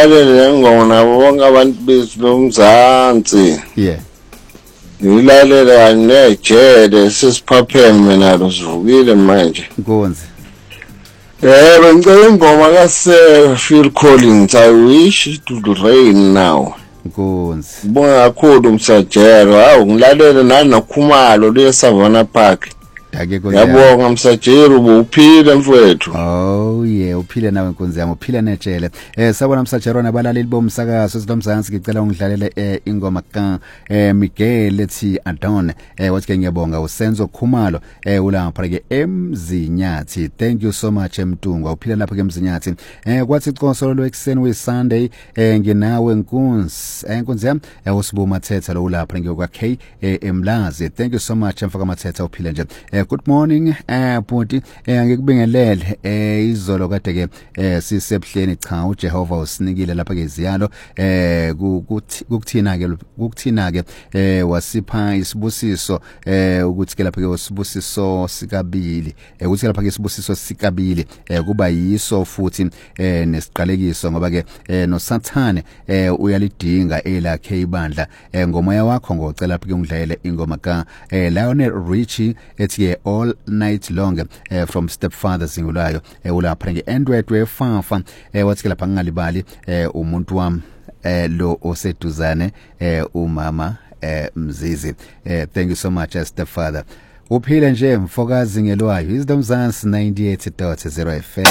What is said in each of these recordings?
ngilalele ngoma nabo bonke abantu bethu bomzansi. Yeah. Ngilalele kanye nejele sesiphapheme mina lo sivukile manje. Nkonzi. Ngicela ingoma Phil Collins, I wish it would rain now. Nkonzi. Bonga kakhulu Msajero, hawu ngilalele nani noKhumalo le Savannah Park. Yabonga Msajero uphile mfowethu. Oh yeah, uphile nawe Nkonzi yami, uphile netshele. Sabona Msajero nabalaleli bomsakazo sinomzansi ngicela ungidlalele ingoma ka Miguel lethi Adon. Wathi ke ngiyabonga uSenzo Khumalo ulapha ke eMzinyathi. Thank you so much Mtungwa, uphile lapha ke eMzinyathi. Kwathi iCoso lo ekseni we Sunday nginawe Nkonzi yami uSibu Mathetha lo ulapha ngiyokwa K eMlazi. Thank you so much mfaka Mathetha uphile nje. Good morning bhuti ngikubingelele izolo kade ke sisebuhleni cha uJehova usinikile lapha ke iziyalo ukuthina ke wasipha isibusiso ukuthi ke lapha ke isibusiso sikabili ukuthi lapha ke isibusiso sikabili kuba yiso futhi nesiqalekiso ngoba ke noSathane uyalidinga elakhe ibandla ngomoya wakho ngocela lapha ke ungidlalele ingoma ka Lionel Richie ethi all night long from Stepfather singulayo ulapha nge Andrew Fafa wathi lapha ngalibali umuntu wami lo oseduzane umama Mzizi. Thank you so much Stepfather. Uphile nje mfokazi ngelwayo izidomzansi 98.0 FM.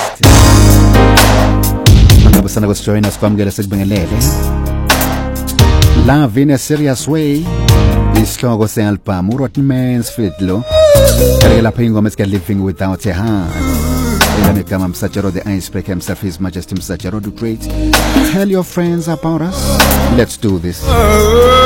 Mangabe sana kujoin us kwamukela sikubingelele. Love in a serious way. Isihloko se-album uRodney Mansfield lo kale lapha ingoma ethi Living Without a Heart elamegama Msajero the Icebreaker himself, His Majesty Msajero the Great. Tell your friends about us. Let's do this.